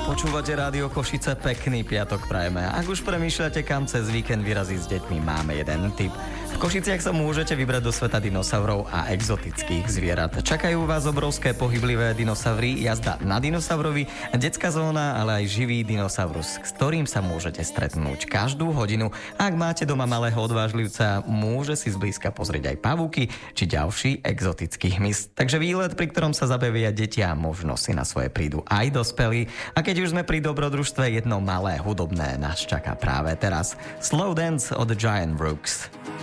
Počúvate Rádio Košice, pekný piatok prajeme. Ak už premýšľate, kam cez víkend vyraziť s deťmi, máme jeden tip. V Košiciach sa môžete vybrať do sveta dinosaurov a exotických zvierat. Čakajú vás obrovské pohyblivé dinosaury, jazda na dinosaurovi, detská zóna, ale aj živý dinosaurus, s ktorým sa môžete stretnúť každú hodinu. Ak máte doma malého odvážlivca, môže si zblízka pozrieť aj pavúky či ďalší exotický hmyz. Takže výlet, pri ktorom sa zabavia deti a možno si na svoje prídu aj dospelí. A keď už sme pri dobrodružstve, jedno malé hudobné nás čaká práve teraz. Slow Dance od Giant Rooks.